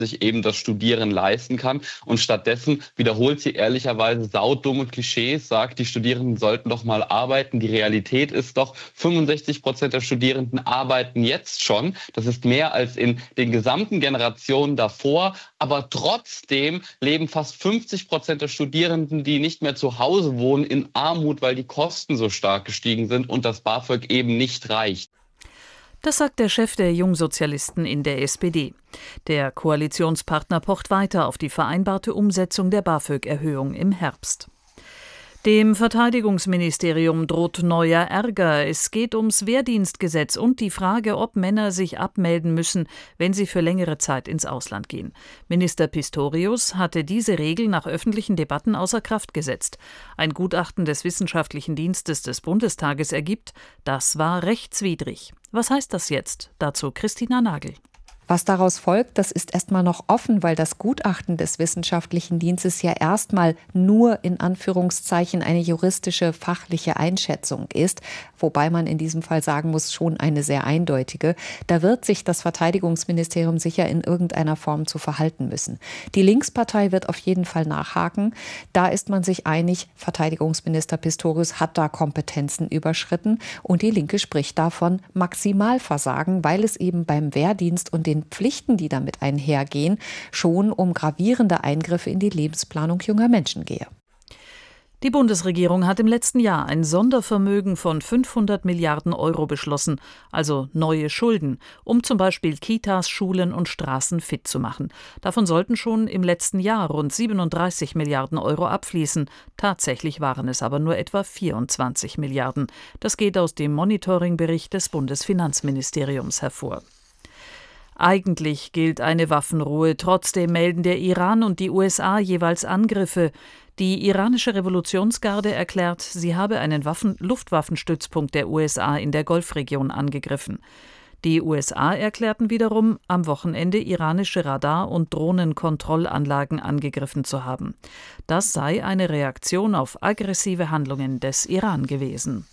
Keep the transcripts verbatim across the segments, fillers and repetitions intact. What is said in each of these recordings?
sich eben das Studieren leisten kann. Und stattdessen wiederholt sie ehrlicherweise saudumme Klischees, sagt, die Studierenden sollten doch mal arbeiten. Die Realität ist doch, fünfundsechzig Prozent der Studierenden arbeiten jetzt schon. Das ist mehr als in den gesamten Generationen davor. Aber trotzdem leben fast fünfzig Prozent der Studierenden, die nicht mehr zu Hause wohnen, in Armut, weil die Kosten so stark gestiegen sind und das BAföG eben nicht reicht. Das sagt der Chef der Jungsozialisten in der S P D. Der Koalitionspartner pocht weiter auf die vereinbarte Umsetzung der BAföG-Erhöhung im Herbst. Dem Verteidigungsministerium droht neuer Ärger. Es geht ums Wehrdienstgesetz und die Frage, ob Männer sich abmelden müssen, wenn sie für längere Zeit ins Ausland gehen. Minister Pistorius hatte diese Regel nach öffentlichen Debatten außer Kraft gesetzt. Ein Gutachten des Wissenschaftlichen Dienstes des Bundestages ergibt, das war rechtswidrig. Was heißt das jetzt? Dazu Christina Nagel. Was daraus folgt, das ist erstmal noch offen, weil das Gutachten des Wissenschaftlichen Dienstes ja erstmal nur in Anführungszeichen eine juristische, fachliche Einschätzung ist, wobei man in diesem Fall sagen muss, schon eine sehr eindeutige. Da wird sich das Verteidigungsministerium sicher in irgendeiner Form zu verhalten müssen. Die Linkspartei wird auf jeden Fall nachhaken. Da ist man sich einig, Verteidigungsminister Pistorius hat da Kompetenzen überschritten und die Linke spricht davon Maximalversagen, weil es eben beim Wehrdienst und den Pflichten, die damit einhergehen, schon um gravierende Eingriffe in die Lebensplanung junger Menschen gehe. Die Bundesregierung hat im letzten Jahr ein Sondervermögen von fünfhundert Milliarden Euro beschlossen, also neue Schulden, um zum Beispiel Kitas, Schulen und Straßen fit zu machen. Davon sollten schon im letzten Jahr rund siebenunddreißig Milliarden Euro abfließen. Tatsächlich waren es aber nur etwa vierundzwanzig Milliarden. Das geht aus dem Monitoringbericht des Bundesfinanzministeriums hervor. Eigentlich gilt eine Waffenruhe, trotzdem melden der Iran und die U S A jeweils Angriffe. Die iranische Revolutionsgarde erklärt, sie habe einen Waffen- Luftwaffenstützpunkt der U S A in der Golfregion angegriffen. Die U S A erklärten wiederum, am Wochenende iranische Radar- und Drohnenkontrollanlagen angegriffen zu haben. Das sei eine Reaktion auf aggressive Handlungen des Iran gewesen.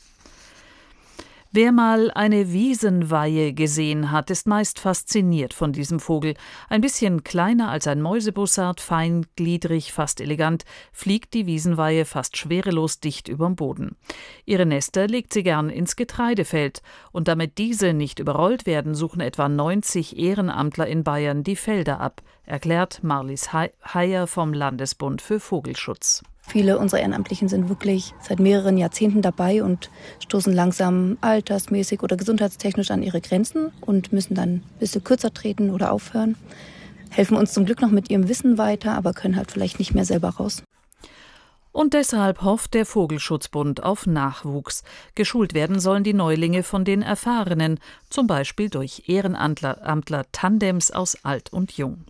Wer mal eine Wiesenweihe gesehen hat, ist meist fasziniert von diesem Vogel. Ein bisschen kleiner als ein Mäusebussard, feingliedrig, fast elegant, fliegt die Wiesenweihe fast schwerelos dicht überm Boden. Ihre Nester legt sie gern ins Getreidefeld. Und damit diese nicht überrollt werden, suchen etwa neunzig Ehrenamtler in Bayern die Felder ab, erklärt Marlies Heyer vom Landesbund für Vogelschutz. Viele unserer Ehrenamtlichen sind wirklich seit mehreren Jahrzehnten dabei und stoßen langsam altersmäßig oder gesundheitstechnisch an ihre Grenzen und müssen dann ein bisschen kürzer treten oder aufhören. Helfen uns zum Glück noch mit ihrem Wissen weiter, aber können halt vielleicht nicht mehr selber raus. Und deshalb hofft der Vogelschutzbund auf Nachwuchs. Geschult werden sollen die Neulinge von den Erfahrenen, zum Beispiel durch Ehrenamtler-Tandems aus Alt und Jung.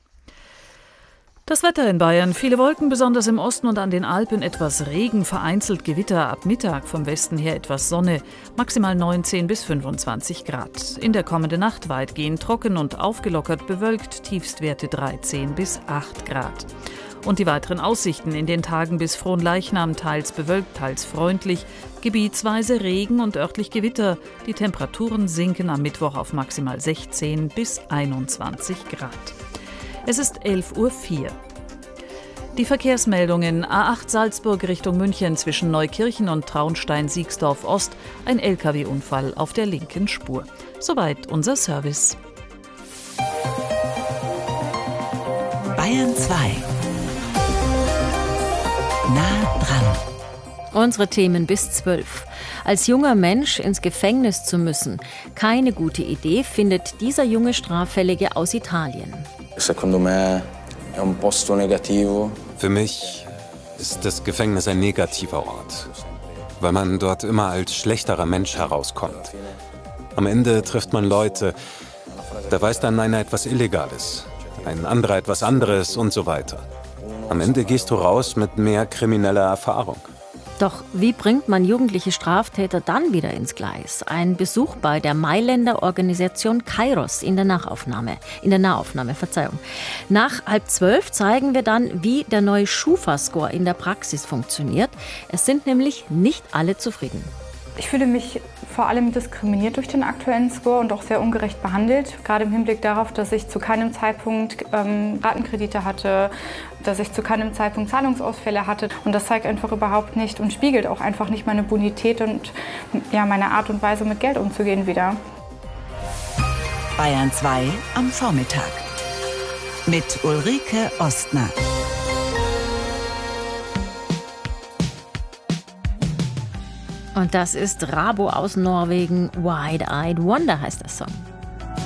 Das Wetter in Bayern. Viele Wolken, besonders im Osten und an den Alpen etwas Regen, vereinzelt Gewitter, ab Mittag vom Westen her etwas Sonne, maximal neunzehn bis fünfundzwanzig Grad. In der kommenden Nacht weitgehend trocken und aufgelockert bewölkt, Tiefstwerte dreizehn bis acht Grad. Und die weiteren Aussichten in den Tagen bis Fronleichnam, teils bewölkt, teils freundlich, gebietsweise Regen und örtlich Gewitter. Die Temperaturen sinken am Mittwoch auf maximal sechzehn bis einundzwanzig Grad. Es ist elf Uhr vier. Die Verkehrsmeldungen: A acht Salzburg Richtung München zwischen Neukirchen und Traunstein-Siegsdorf Ost. Ein L K W-Unfall auf der linken Spur. Soweit unser Service. Bayern zwei. Nah dran. Unsere Themen bis zwölf. Als junger Mensch ins Gefängnis zu müssen, keine gute Idee, findet dieser junge Straffällige aus Italien. Secondo me è un posto negativo. Für mich ist das Gefängnis ein negativer Ort, weil man dort immer als schlechterer Mensch herauskommt. Am Ende trifft man Leute, da weiß dann einer etwas Illegales, ein anderer etwas anderes und so weiter. Am Ende gehst du raus mit mehr krimineller Erfahrung. Doch wie bringt man jugendliche Straftäter dann wieder ins Gleis? Ein Besuch bei der Mailänder Organisation Kairos in der Nachaufnahme, in der Nahaufnahme, Verzeihung. Nach halb zwölf zeigen wir dann, wie der neue Schufa-Score in der Praxis funktioniert. Es sind nämlich nicht alle zufrieden. Ich fühle mich vor allem diskriminiert durch den aktuellen Score und auch sehr ungerecht behandelt. Gerade im Hinblick darauf, dass ich zu keinem Zeitpunkt ähm, Ratenkredite hatte, dass ich zu keinem Zeitpunkt Zahlungsausfälle hatte. Und das zeigt einfach überhaupt nicht und spiegelt auch einfach nicht meine Bonität und ja, meine Art und Weise, mit Geld umzugehen, wider. Bayern zwei am Vormittag mit Ulrike Ostner. Und das ist Rabo aus Norwegen. Wide-Eyed Wonder heißt der Song.